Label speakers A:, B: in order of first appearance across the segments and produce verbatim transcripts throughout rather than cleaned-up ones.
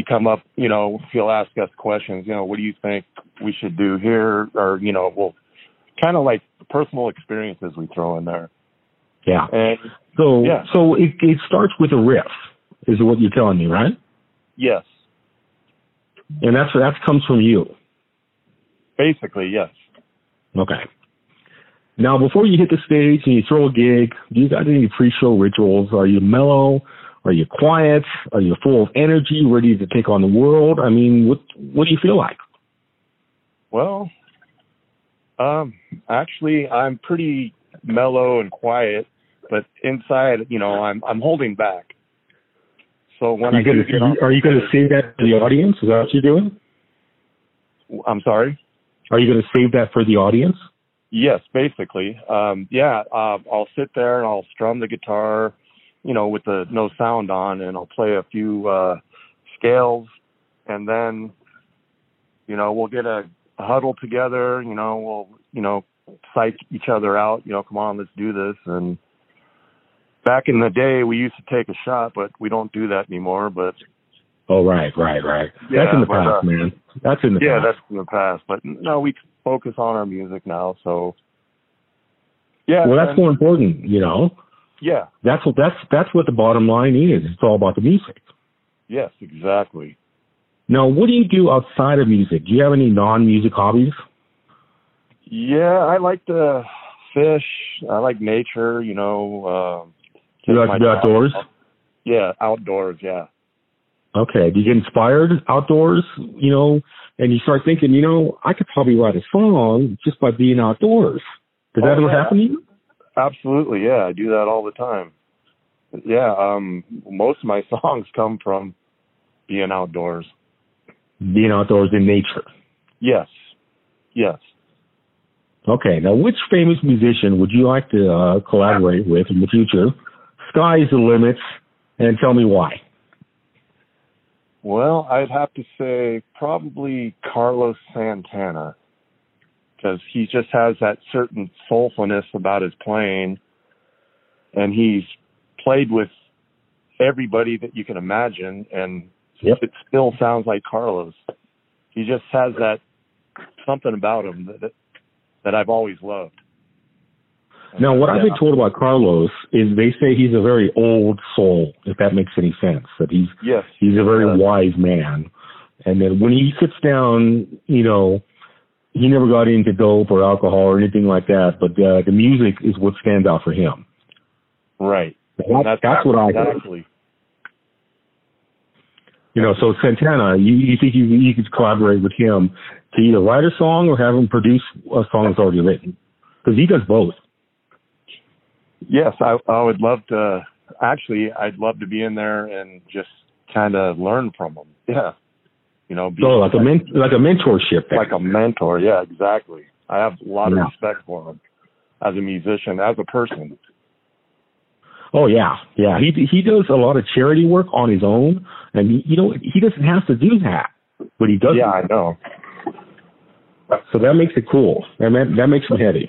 A: come up, you know, he'll ask us questions, you know, what do you think we should do here? Or, you know, we'll kind of like personal experiences we throw in there.
B: Yeah.
A: And
B: so,
A: yeah.
B: so it, it starts with a riff, is what you're telling me, right?
A: Yes.
B: And that's, that comes from you.
A: Basically, yes.
B: Okay. Now, before you hit the stage and you throw a gig, do you got any pre-show rituals? Are you mellow? Are you quiet? Are you full of energy, ready to take on the world? I mean, what what do you feel like?
A: Well, um, actually, I'm pretty mellow and quiet, but inside, you know, I'm I'm holding back. So when
B: are
A: I
B: you
A: do
B: gonna,
A: get on,
B: are you going to save that for the audience? Is that what you're doing?
A: I'm sorry?
B: Are you going to save that for the audience?
A: Yes, basically. Um, yeah, uh, I'll sit there and I'll strum the guitar, you know, with the no sound on, and I'll play a few uh, scales, and then, you know, we'll get a, a huddle together. You know, we'll, you know, psych each other out. You know, come on, let's do this. And back in the day, we used to take a shot, but we don't do that anymore. But
B: oh, right, right, right.
A: Yeah,
B: that's in the
A: but,
B: past,
A: uh,
B: man. That's in the
A: yeah,
B: past.
A: that's in the past. But no, we focus on our music now. So yeah,
B: well, that's
A: and,
B: more important, you know.
A: Yeah,
B: that's what that's that's what the bottom line is. It's all about the music.
A: Yes, exactly.
B: Now, what do you do outside of music? Do you have any non-music hobbies?
A: Yeah, I like to fish. I like nature. You know, uh,
B: you like to be outdoors?
A: Yeah, outdoors. Yeah.
B: Okay. Do you get inspired outdoors? You know, and you start thinking, you know, I could probably write a song just by being outdoors. Does
A: oh,
B: that ever
A: yeah.
B: happen to you?
A: Absolutely, yeah. I do that all the time. Yeah, um, most of my songs come from being outdoors.
B: Being outdoors in nature.
A: Yes, yes.
B: Okay, now which famous musician would you like to uh, collaborate with in the future? Sky's the limit, and tell me why.
A: Well, I'd have to say probably Carlos Santana, because he just has that certain soulfulness about his playing, and he's played with everybody that you can imagine, and
B: yep.
A: it still sounds like Carlos. He just has that something about him that that I've always loved.
B: Now, what
A: yeah.
B: I've been told about Carlos is they say he's a very old soul, if that makes any sense, that he's
A: yes.
B: he's a very
A: yes.
B: wise man, and that when he sits down, you know, he never got into dope or alcohol or anything like that, but uh, the music is what stands out for him.
A: Right.
B: That, that's that's what I
A: exactly.
B: heard. You know, so Santana, you, you think you, you could collaborate with him to either write a song or have him produce a song that's already written? Because he does both.
A: Yes, I, I would love to. Actually, I'd love to be in there and just kind of learn from him. Yeah. You know, be
B: so like a men, like a mentorship. There.
A: Like a mentor, yeah, exactly. I have a lot of
B: yeah.
A: respect for him as a musician, as a person.
B: Oh yeah, yeah. He he does a lot of charity work on his own, and he, you know he doesn't have to do that, but he does.
A: Yeah, I know.
B: So that makes it cool, and that that makes him heady.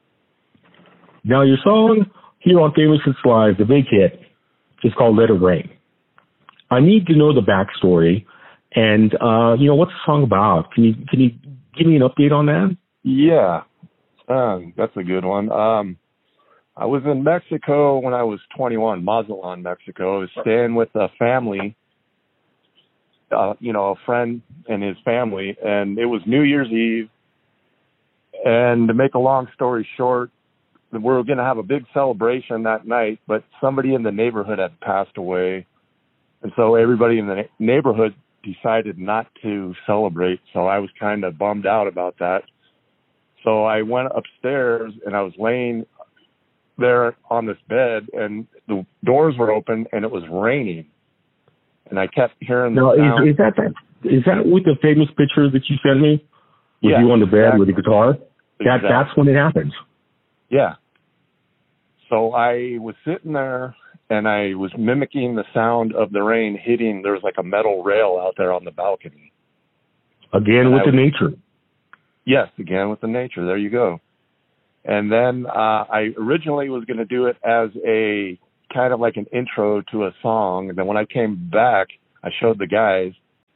B: Now your song here on Famous Hits Live, the big hit, is called "Let It Rain." I need to know the backstory, and uh, you know what's the song about? Can you can you give me an update on that?
A: Yeah, um, that's a good one. Um, I was in Mexico when I was twenty-one, Mazatlan, Mexico. I was staying with a family, uh, you know, a friend and his family, and it was New Year's Eve. And to make a long story short, we were going to have a big celebration that night, but somebody in the neighborhood had passed away. And so everybody in the neighborhood decided not to celebrate. So I was kind of bummed out about that. So I went upstairs and I was laying there on this bed, and the doors were open, and it was raining, and I kept hearing the
B: now,
A: sound.
B: Is, is that that? Is that with the famous picture that you sent me? With
A: yeah,
B: you on the bed
A: exactly.
B: with the guitar? That
A: Exactly.
B: that's when it happens.
A: Yeah. So I was sitting there, and I was mimicking the sound of the rain hitting. There was like a metal rail out there on the balcony.
B: Again
A: and
B: with
A: I
B: the
A: was,
B: nature.
A: Yes, again with the nature. There you go. And then uh, I originally was going to do it as a kind of like an intro to a song. And then when I came back, I showed the guys,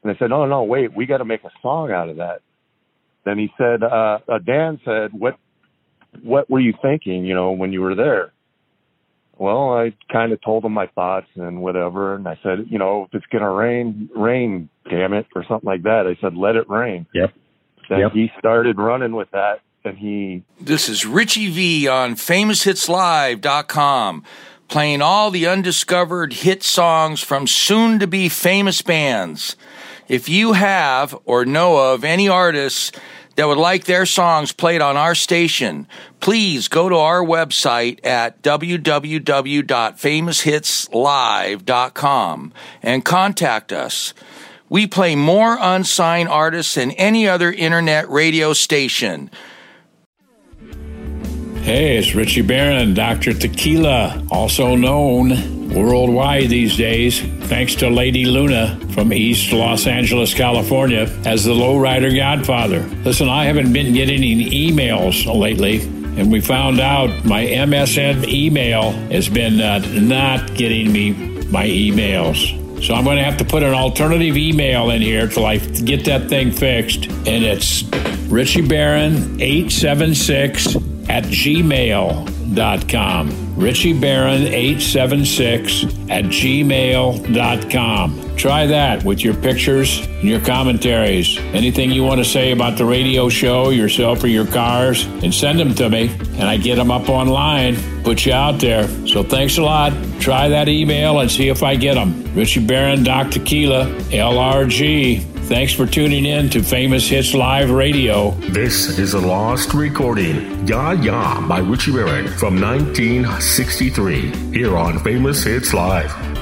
A: And I said, no, no, wait, we got to make a song out of that. Then he said, uh, uh, Dan said, what, what were you thinking, you know, when you were there? Well, I kind of told him my thoughts and whatever. And I said, you know, if it's going to rain, rain, damn it, or something like that. I said, let it rain.
B: Yep.
A: Then
B: yep.
A: he started running with that. And he.
C: This is Richie V on famous hits live dot com, playing all the undiscovered hit songs from soon-to-be famous bands. If you have or know of any artists that would like their songs played on our station, please go to our website at w w w dot famous hits live dot com and contact us. We play more unsigned artists than any other internet radio station.
D: Hey, it's Richie Barron, Doctor Tequila, also known worldwide these days, thanks to Lady Luna from East Los Angeles, California, as the Lowrider Godfather. Listen, I haven't been getting any emails lately, and we found out my M S N email has been uh, not getting me my emails. So I'm going to have to put an alternative email in here till I get that thing fixed, and it's Richie Barron eight seven six at gmail dot com. Richie Barron eight seven six at gmail dot com. Try that with your pictures and your commentaries. Anything you want to say about the radio show, yourself or your cars, and send them to me, and I get them up online, put you out there. So thanks a lot. Try that email and see if I get them. Richie Barron, Doc Tequila, L R G. Thanks for tuning in to Famous Hits Live Radio.
E: This is a lost recording, Ya Ya by Richie Barron from nineteen sixty-three, here on Famous Hits Live.